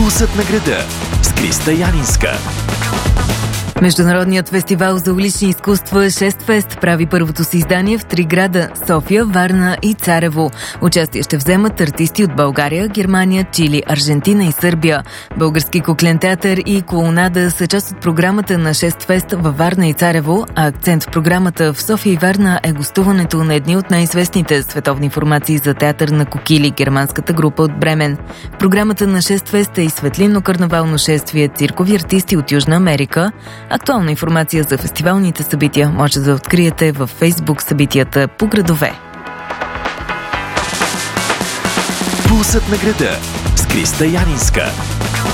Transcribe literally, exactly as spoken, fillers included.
Пулсът на града с Криста Янинска. Международният фестивал за улични изкуства шест фест прави първото си издание в три града – София, Варна и Царево. Участие ще вземат артисти от България, Германия, Чили, Аржентина и Сърбия. Български куклен театър и колонада са част от програмата на шест фест във Варна и Царево, а акцент в програмата в София и Варна е гостуването на едни от най-известните световни формации за театър на кукили, германската група от Бремен. В програмата на шест фест е и светлинно карнавално шествие, циркови артисти от Южна Америка. Актуална информация за фестивалните събития може да откриете във Фейсбук събитията по градове. Пулсът на града с Криста Янинска.